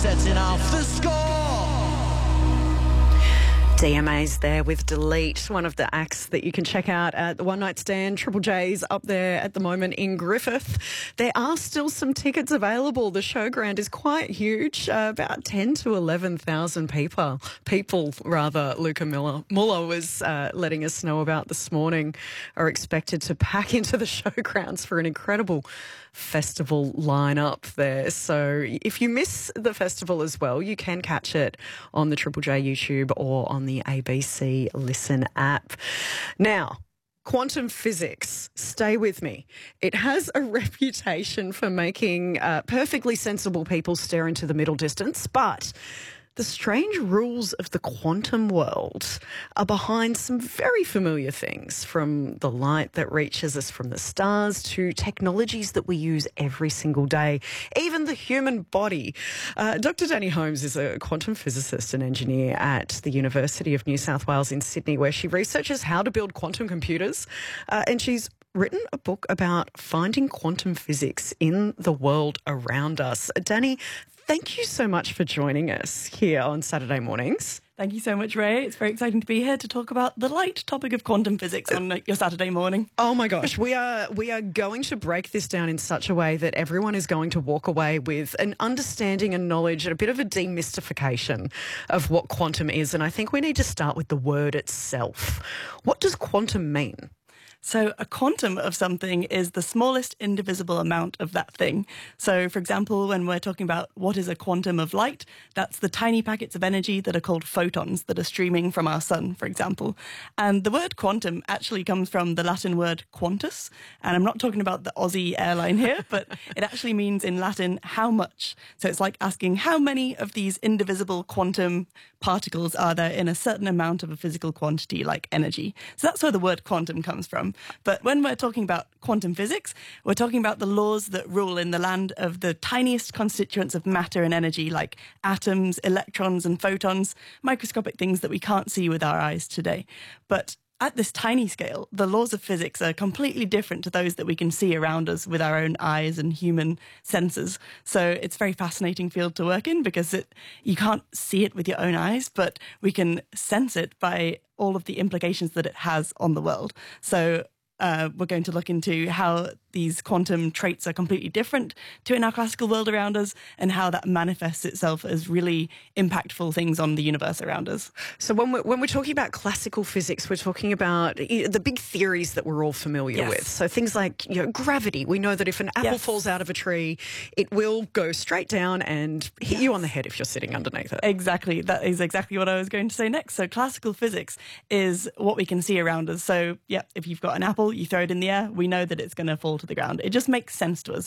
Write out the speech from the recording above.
setting off the score. DMA's there with Delete, one of the acts that you can check out at the One Night Stand. Triple J's up there at the moment in Griffith. There are still some tickets available. The showground is quite huge, about 10 to 11,000 people. Luca Muller was letting us know about this morning, are expected to pack into the showgrounds for an incredible festival lineup there. So if you miss the festival as well, you can catch it on the Triple J YouTube or on the ABC Listen app. Now, quantum physics, stay with me. It has a reputation for making perfectly sensible people stare into the middle distance, but the strange rules of the quantum world are behind some very familiar things, from the light that reaches us from the stars to technologies that we use every single day, even the human body. Dr. Danny Holmes is a quantum physicist and engineer at the University of New South Wales in Sydney, where she researches how to build quantum computers, and she's written a book about finding quantum physics in the world around us. Danny, thank you so much for joining us here on Saturday mornings. Thank you so much, Ray. It's very exciting to be here to talk about the light topic of quantum physics on your Saturday morning. Oh my gosh, we are going to break this down in such a way that everyone is going to walk away with an understanding and knowledge and a bit of a demystification of what quantum is. And I think we need to start with the word itself. What does quantum mean? So a quantum of something is the smallest indivisible amount of that thing. So, for example, when we're talking about what is a quantum of light, that's the tiny packets of energy that are called photons that are streaming from our sun, for example. And the word quantum actually comes from the Latin word quantus. And I'm not talking about the Aussie airline here, but it actually means in Latin, how much. So it's like asking how many of these indivisible quantum particles are there in a certain amount of a physical quantity like energy. So that's where the word quantum comes from. But when we're talking about quantum physics, we're talking about the laws that rule in the land of the tiniest constituents of matter and energy, like atoms, electrons, and photons, microscopic things that we can't see with our eyes today. But at this tiny scale, the laws of physics are completely different to those that we can see around us with our own eyes and human senses. So it's a very fascinating field to work in because you can't see it with your own eyes, but we can sense it by all of the implications that it has on the world. So we're going to look into how these quantum traits are completely different to in our classical world around us and how that manifests itself as really impactful things on the universe around us. So when we're talking about classical physics, we're talking about the big theories that we're all familiar with. So things like gravity. We know that if an apple falls out of a tree, it will go straight down and hit you on the head if you're sitting underneath it. Exactly. That is exactly what I was going to say next. So classical physics is what we can see around us. So if you've got an apple, you throw it in the air, we know that it's going to fall to the ground. It just makes sense to us.